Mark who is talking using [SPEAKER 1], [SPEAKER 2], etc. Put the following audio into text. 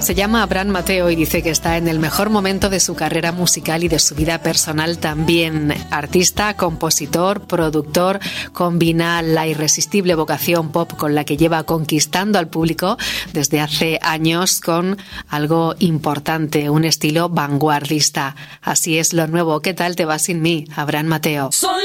[SPEAKER 1] Se llama Abraham Mateo y dice que está en el mejor momento de su carrera musical y de su vida personal también. Artista, compositor, productor, combina la irresistible vocación pop con la que lleva conquistando al público desde hace años con algo importante, un estilo vanguardista. Así es lo nuevo. ¿Qué tal te va sin mí, Abraham Mateo?